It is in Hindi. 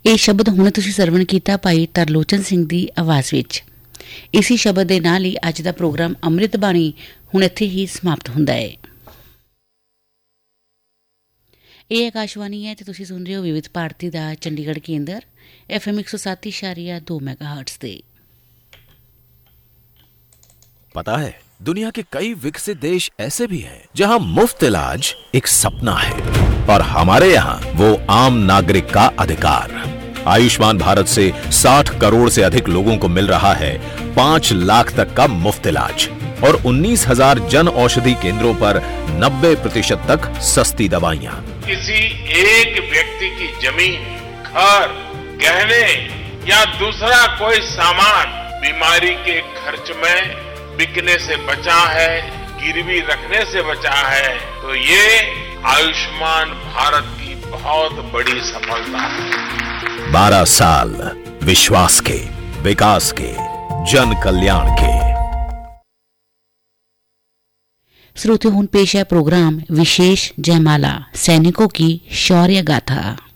ਇਹ ਸ਼ਬਦ ਹੁਣ ਤੁਸੀਂ ਸਰਵਣ ਕੀਤਾ ਭਾਈ ਤਰਲੋਚਨ ਸਿੰਘ ਦੀ ਆਵਾਜ਼ ਵਿੱਚ। ਇਸੀ ਸ਼ਬਦ ਦੇ ਨਾਲ ਹੀ ਅੱਜ ਦਾ ਪ੍ਰੋਗਰਾਮ ਅੰਮ੍ਰਿਤ ਬਾਣੀ ਹੁਣ ਇੱਥੇ ਹੀ ਸਮਾਪਤ ਹੁੰਦਾ ਹੈ। ਇਹ ਆਕਾਸ਼ਵਾਣੀ ਹੈ ਤੇ ਤੁਸੀਂ ਸੁਣ ਰਹੇ ਹੋ ਵਿਵਿਧ ਭਾਰਤੀ ਦਾ ਚੰਡੀਗੜ੍ਹ ਕੇਂਦਰ FM 107.2 मेगाहर्ट्ज से। पता है दुनिया के कई विकसित देश ऐसे भी हैं जहां मुफ्त इलाज एक सपना है और हमारे यहाँ वो आम नागरिक का अधिकार। आयुष्मान भारत से 60 करोड़ से अधिक लोगों को मिल रहा है 5 लाख तक का मुफ्त इलाज और 19,000 जन औषधि केंद्रों पर 90% तक सस्ती दवाइयाँ। किसी एक व्यक्ति की जमीन, घर, गहने या दूसरा कोई सामान बीमारी के खर्च में बिकने से बचा है, गिरवी रखने से बचा है, तो ये आयुष्मान भारत की बहुत बड़ी सफलता है। 12 साल विश्वास के, विकास के, जन कल्याण के। श्रोते हुन पेश है प्रोग्राम विशेष जयमाला, सैनिकों की शौर्य गाथा।